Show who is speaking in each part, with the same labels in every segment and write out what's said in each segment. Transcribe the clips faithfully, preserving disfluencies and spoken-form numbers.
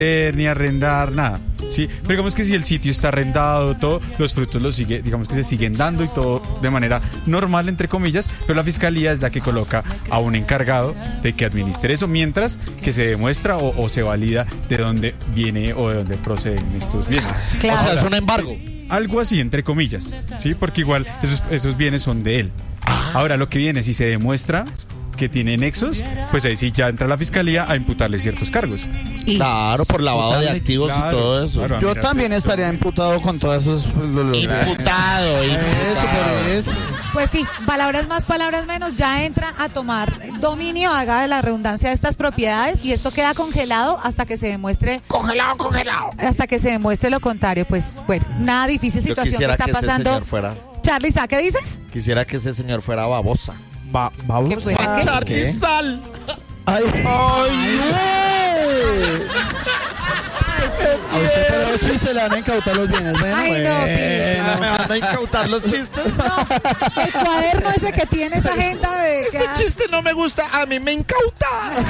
Speaker 1: ni arrendar, nada. Sí, pero digamos que si el sitio está arrendado, todo, los frutos los sigue, digamos que se siguen dando y todo de manera normal, entre comillas, pero la fiscalía es la que coloca a un encargado de que administre eso, mientras que se demuestra o, o se valida de dónde viene o de dónde proceden estos bienes.
Speaker 2: Claro. O sea, es un embargo.
Speaker 1: Algo así, entre comillas, ¿sí? Porque igual esos, esos bienes son de él. Ah. Ahora, lo que viene, si se demuestra que tiene nexos, pues ahí sí ya entra la fiscalía a imputarle ciertos cargos.
Speaker 2: Y claro, por lavado de activos, claro, y todo eso.
Speaker 3: Claro, yo también estaría imputado con todos esos...
Speaker 2: Imputado, imputado.
Speaker 3: Eso, por eso.
Speaker 4: Pues sí, palabras más, palabras menos, ya entra a tomar dominio, haga de la redundancia de estas propiedades, y esto queda congelado hasta que se demuestre...
Speaker 2: Congelado, congelado.
Speaker 4: Hasta que se demuestre lo contrario. Pues bueno, una difícil situación que está que pasando.
Speaker 2: Fuera...
Speaker 4: Charly, ¿qué dices?
Speaker 2: Quisiera que ese señor fuera babosa.
Speaker 3: Ba ¿Babosa?
Speaker 2: Charly Sal.
Speaker 3: Ay, ay, a usted por los chistes le van a incautar los bienes, ¿ven?
Speaker 4: Ay, no,
Speaker 2: bueno, ¿me van a incautar los chistes?
Speaker 4: No, el cuaderno ese que tiene esa agenda de...
Speaker 2: Ese
Speaker 4: que...
Speaker 2: chiste no me gusta, a mí me incauta.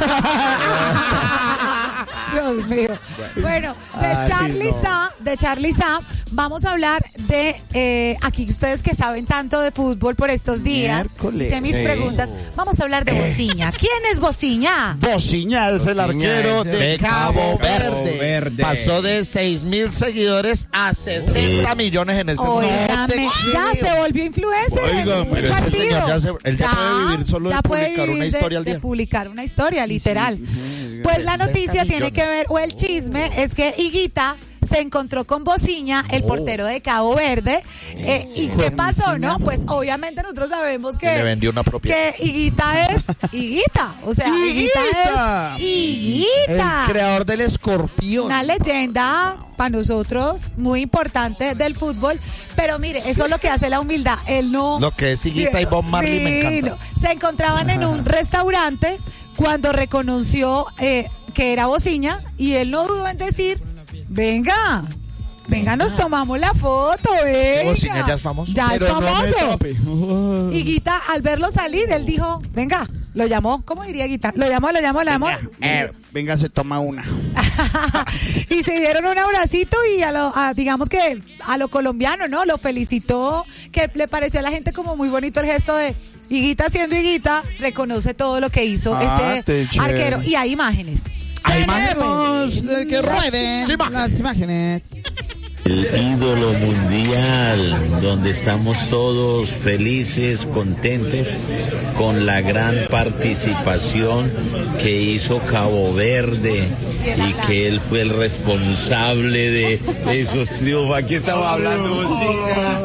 Speaker 4: Dios mío. Bueno, de
Speaker 3: Ay,
Speaker 4: Charly
Speaker 3: no.
Speaker 4: Sa, de Charly Sa, vamos a hablar de, eh, aquí ustedes que saben tanto de fútbol por estos días,
Speaker 3: Miércoles.
Speaker 4: hice mis
Speaker 3: Sí.
Speaker 4: preguntas, vamos a hablar de Bociña. ¿Quién es Bociña?
Speaker 3: Bociña es el arquero
Speaker 2: de,
Speaker 3: de Cabo Verde.
Speaker 5: Verde.
Speaker 2: Pasó de seis mil seguidores a sesenta millones en este momento.
Speaker 4: Óigame, ya se volvió influencer en
Speaker 2: Oiga,
Speaker 4: un
Speaker 2: pero ese
Speaker 4: partido.
Speaker 2: señor ya se- él ya puede vivir solo de
Speaker 4: ya puede
Speaker 2: publicar una
Speaker 4: vivir de-
Speaker 2: historia al
Speaker 4: de
Speaker 2: día.
Speaker 4: publicar una historia, literal.
Speaker 3: Sí,
Speaker 4: Pues la
Speaker 2: sesenta
Speaker 4: noticia tiene
Speaker 2: millones.
Speaker 4: que ver, o el chisme, es que Higuita se encontró con Bociña, el
Speaker 2: Oh.
Speaker 4: portero de Cabo Verde. Eh, ¿Y qué pasó, no? Pues obviamente nosotros sabemos que...
Speaker 2: Le vendió una propiedad.
Speaker 4: Que Higuita es Higuita. O sea, Higuita
Speaker 3: Higuita.
Speaker 4: es Higuita.
Speaker 3: El creador del escorpión.
Speaker 4: Una leyenda para nosotros muy importante del fútbol, pero mire, eso es lo que hace la humildad. Él no...
Speaker 2: Lo que es Higuita y Bob Marley
Speaker 4: Sí,
Speaker 2: me encanta.
Speaker 4: no. Se encontraban en un restaurante cuando reconoció eh, que era Bociña y él no dudó en decir, venga, venga, nos tomamos la foto, venga.
Speaker 2: Bociña ya es famoso.
Speaker 4: Ya
Speaker 3: Pero
Speaker 4: es
Speaker 3: no me
Speaker 4: famoso.
Speaker 3: tape.
Speaker 4: Y Guita, al verlo salir, él dijo, venga, lo llamó, ¿cómo diría Guita? Lo llamó, lo llamó, lo llamó.
Speaker 3: Eh, venga, se toma una.
Speaker 4: Y se dieron un abracito y a lo, a, digamos que a lo colombiano, ¿no? Lo felicitó, que le pareció a la gente como muy bonito el gesto de Higuita siendo Higuita, reconoce todo lo que hizo
Speaker 3: Ah,
Speaker 4: este
Speaker 3: qué chévere.
Speaker 4: arquero. Y hay imágenes.
Speaker 3: Hay imágenes de que
Speaker 4: Las
Speaker 3: rueden
Speaker 2: imágenes.
Speaker 3: las imágenes.
Speaker 6: El ídolo mundial, donde estamos todos felices, contentos con la gran participación que hizo Cabo Verde y que él fue el responsable de, de esos triunfos. Aquí estamos hablando, Bociña.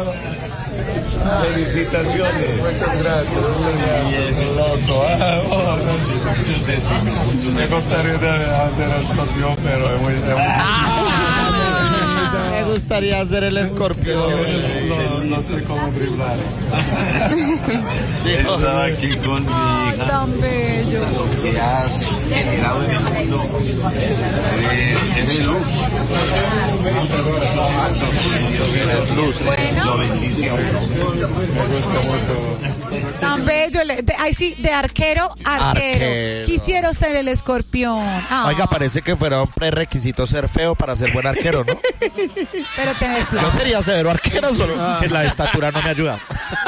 Speaker 6: Felicitaciones. Muchas gracias. Bien, loco. Ah, oh, no, yo sé, sí, me gustaría hacer escorpión, pero es muy...
Speaker 2: Me gustaría hacer el escorpión.
Speaker 6: No, no sé cómo driblar. Estaba aquí con mi
Speaker 4: Ay,
Speaker 6: hija.
Speaker 4: tan bello.
Speaker 6: Lo que has generado en el mundo es, es de luz. Es luz.
Speaker 4: Bueno.
Speaker 6: Lo bendice a uno. Me gusta mucho.
Speaker 4: Tan bello. le- de- ay, sí, de arquero a arquero.
Speaker 2: Arquero.
Speaker 4: Quisiera ser el escorpión. Ah,
Speaker 2: Oiga, parece que fuera un prerequisito ser feo para ser buen arquero, ¿no?
Speaker 4: pero tener
Speaker 2: Yo
Speaker 4: plata.
Speaker 2: sería severo arquero, solo que la estatura no me ayuda.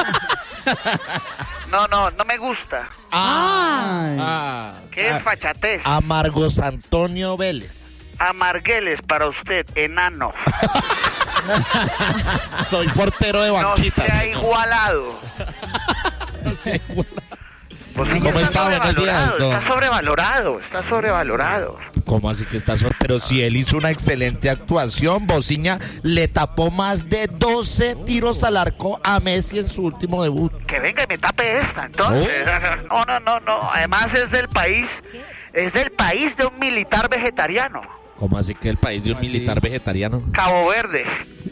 Speaker 7: No, no, no me gusta.
Speaker 4: Ah,
Speaker 5: Ah,
Speaker 7: ¿Qué es fachatez?
Speaker 2: Amargos Antonio Vélez.
Speaker 7: Amargueles para usted, enano.
Speaker 2: Soy portero de
Speaker 7: No
Speaker 2: banquitas.
Speaker 7: se ha igualado. Pues sí,
Speaker 2: ¿Cómo
Speaker 7: está
Speaker 2: está? Buenos días,
Speaker 7: sobrevalorado,
Speaker 2: don.
Speaker 7: está sobrevalorado, está sobrevalorado.
Speaker 2: ¿Cómo así que está solo? Pero si él hizo una excelente actuación, Bociña le tapó más de doce tiros al arco a Messi en su último debut.
Speaker 7: Que venga y me tape esta, entonces. No, no, no, no. Además es del país, es del país de un militar vegetariano.
Speaker 2: ¿Cómo así que el país de un militar vegetariano?
Speaker 7: Cabo Verde.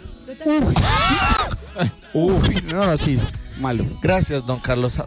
Speaker 3: Uy, no, no, sí, malo.
Speaker 2: Gracias, don Carlos.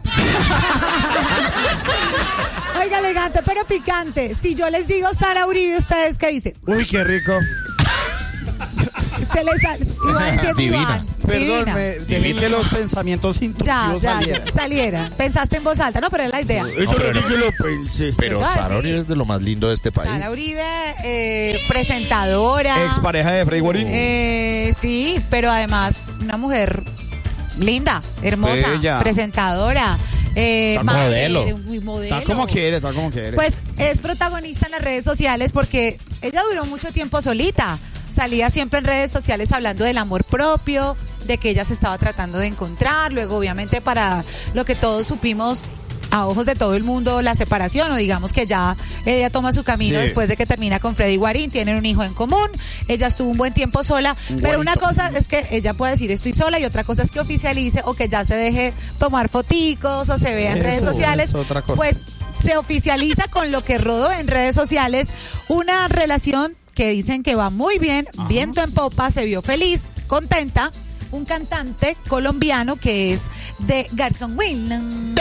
Speaker 4: oiga, elegante, pero picante. Si yo les digo Sara Uribe, ¿ustedes qué dicen?
Speaker 3: Uy, qué rico.
Speaker 4: Se les sale, Iván diciendo
Speaker 2: Divina.
Speaker 4: Iván.
Speaker 3: Perdón,
Speaker 4: Divina.
Speaker 3: me dejé que los pensamientos
Speaker 4: Ya,
Speaker 3: intrusivos
Speaker 4: ya,
Speaker 3: salieran.
Speaker 4: ya, saliera. Pensaste en voz alta, no, pero es la idea.
Speaker 3: Eso
Speaker 2: No, pero
Speaker 3: no
Speaker 2: no.
Speaker 3: que lo pensé.
Speaker 2: Pero
Speaker 4: Te voy a
Speaker 2: Sara
Speaker 4: decir.
Speaker 2: Uribe es de lo más lindo de este país.
Speaker 4: Sara Uribe, eh, presentadora.
Speaker 3: Ex pareja de Freddy Guarín.
Speaker 4: Eh, sí, pero además una mujer linda, hermosa,
Speaker 3: Bella.
Speaker 4: presentadora. Eh,
Speaker 2: Está
Speaker 4: madre,
Speaker 2: modelo.
Speaker 4: muy modelo.
Speaker 3: Está como quiere, está como quiere.
Speaker 4: Pues es protagonista en las redes sociales porque ella duró mucho tiempo solita. Salía siempre en redes sociales hablando del amor propio, de que ella se estaba tratando de encontrar. Luego, obviamente, para lo que todos supimos a ojos de todo el mundo, la separación, o digamos que ya ella toma su camino
Speaker 3: Sí.
Speaker 4: después de que termina con Freddy Guarín, tienen un hijo en común, ella estuvo un buen tiempo sola,
Speaker 3: Un
Speaker 4: pero una
Speaker 3: guarito.
Speaker 4: cosa es que ella puede decir estoy sola y otra cosa es que oficialice o que ya se deje tomar foticos o se vea en
Speaker 3: Eso
Speaker 4: redes sociales,
Speaker 3: es otra cosa.
Speaker 4: pues se oficializa con lo que rodó en redes sociales una relación que dicen que va muy bien, viento en popa, se vio feliz, contenta, un cantante colombiano que es de Garzón Willan.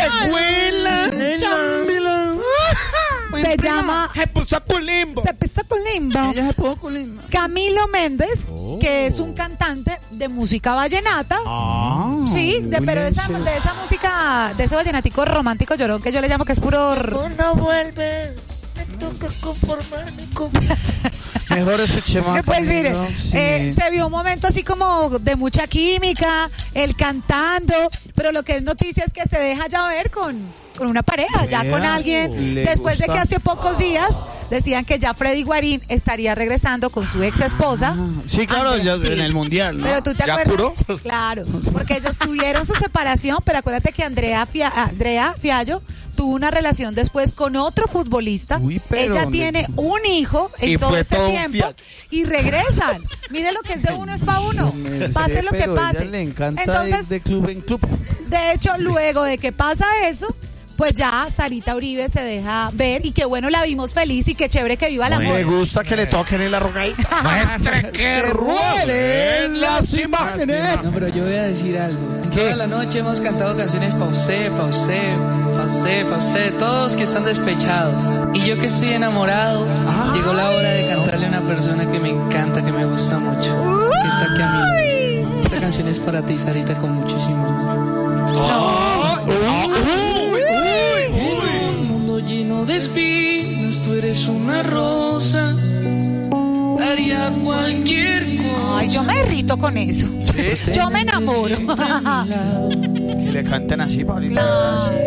Speaker 4: Se llama
Speaker 2: Se puso culimbo.
Speaker 4: Se pisa con limbo.
Speaker 3: Ella se puso con
Speaker 4: Camilo Méndez, que es un cantante de música vallenata.
Speaker 3: Ah,
Speaker 4: Sí, de, pero de esa, de esa música, de ese vallenatico romántico llorón que yo le llamo que es puro... r-
Speaker 2: No vuelve. Me toca conformarme con.
Speaker 3: Mejor escuchemos.
Speaker 4: Eh, Pues mire,
Speaker 3: Camilo, sí.
Speaker 4: eh, se vio un momento así como de mucha química, él cantando, pero lo que es noticia es que se deja ya ver con, con una pareja, ya con
Speaker 3: Vea,
Speaker 4: alguien,
Speaker 3: le
Speaker 4: después de
Speaker 3: gusta.
Speaker 4: que hace pocos días decían que ya Freddy Guarín estaría regresando con su ex esposa.
Speaker 3: Ah, sí, claro, ya en el mundial, ¿no?
Speaker 4: Pero tú te
Speaker 2: ¿Ya
Speaker 4: acuerdas.
Speaker 2: curó?
Speaker 4: Claro, porque ellos tuvieron su separación, pero acuérdate que Andrea, Fia- Andrea Fiallo tuvo una relación después con otro futbolista.
Speaker 3: Uy, pero
Speaker 4: Ella
Speaker 3: le-
Speaker 4: tiene un hijo en
Speaker 2: Y
Speaker 4: todo
Speaker 2: fue
Speaker 4: ese
Speaker 2: todo un
Speaker 4: tiempo
Speaker 2: fiasco.
Speaker 4: y regresan. Mire lo que es de uno es para uno.
Speaker 3: Su merced,
Speaker 4: Pase lo que
Speaker 3: pero a ella
Speaker 4: pase.
Speaker 3: le encanta
Speaker 4: Entonces,
Speaker 3: ir de club en club.
Speaker 4: de hecho, luego de que pasa eso, pues ya Sarita Uribe se deja ver y qué bueno la vimos feliz y qué chévere que viva el amor.
Speaker 3: Me gusta que le toquen en la rogadita.
Speaker 2: Muestre que rueden las imágenes.
Speaker 5: No, pero yo voy a decir algo. Toda la noche hemos cantado canciones pa' usted, pa' usted, pa' usted, pa' usted, todos que están despechados. Y yo que estoy enamorado, llegó la hora de cantarle a una persona que me encanta, que me gusta mucho, que está aquí a mi lado. Esta canción es para ti, Sarita, con muchísimo amor. Un mundo lleno de espinas, tú eres una rosa. Daría cualquier cosa.
Speaker 4: Ay, yo me irrito con eso. Yo me enamoro.
Speaker 3: Que le canten así, Pablito.
Speaker 4: Claro.